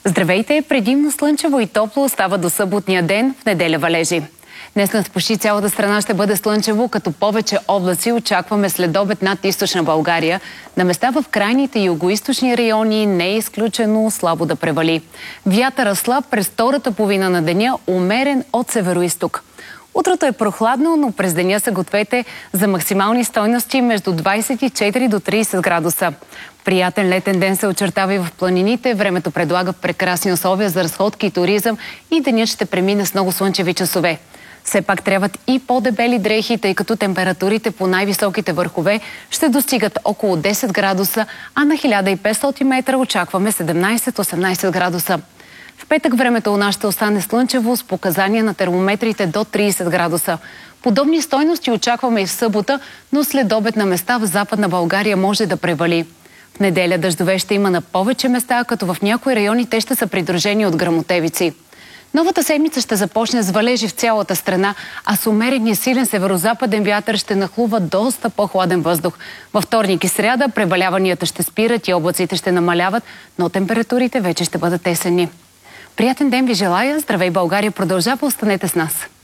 Здравейте! Предимно слънчево и топло остава до съботния ден, в неделя валежи. Днес над почти цялата страна ще бъде слънчево, като повече облаци очакваме следобед над източна България. На места в крайните югоизточни райони не е изключено слабо да превали. Вятъра слаб през втората половина на деня, умерен от североизток. Утрото е прохладно, но през деня се гответе за максимални стойности между 24 до 30 градуса. Приятен летен ден се очертава и в планините. Времето предлага прекрасни условия за разходки и туризъм и денят ще премине с много слънчеви часове. Все пак трябват и по-дебели дрехи, тъй като температурите по най-високите върхове ще достигат около 10 градуса, а на 1500 метра очакваме 17-18 градуса. В петък времето у нас ще остане слънчево с показания на термометрите до 30 градуса. Подобни стойности очакваме и в събота, но след обед на места в Западна България може да превали. В неделя дъждове ще има на повече места, като в някои райони те ще са придружени от гръмотевици. Новата седмица ще започне с валежи в цялата страна, а с умерения силен северозападен вятър ще нахлува доста по-хладен въздух. Във вторник и сряда преваляванията ще спират и облаците ще намаляват, но температурите вече ще бъдат есенни. Приятен ден ви желая! Здравей, България продължава, останете с нас!